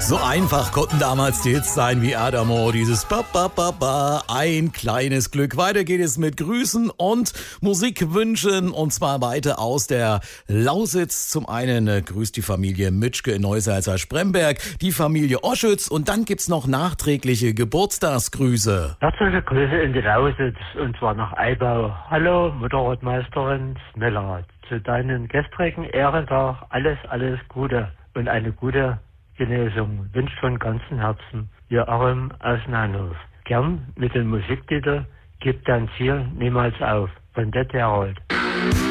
So einfach konnten damals die Hits sein wie Adamo, dieses Ba, ba, ba, ba, ein kleines Glück. Weiter geht es mit Grüßen und Musikwünschen und zwar weiter aus der Lausitz. Zum einen grüßt die Familie Mitschke in Neusalza-Spremberg, die Familie Oschütz und dann gibt's noch nachträgliche Geburtstagsgrüße. Herzliche Grüße in die Lausitz und zwar nach Eibau. Hallo Motorradmeisterin Smeller. Zu deinem gestrigen Ehrentag alles Gute und eine gute Genesung wünscht von ganzem Herzen Ihr Arim aus Nahnhof. Gern mit dem Musiktitel Gib dein Ziel niemals auf von Det Herold.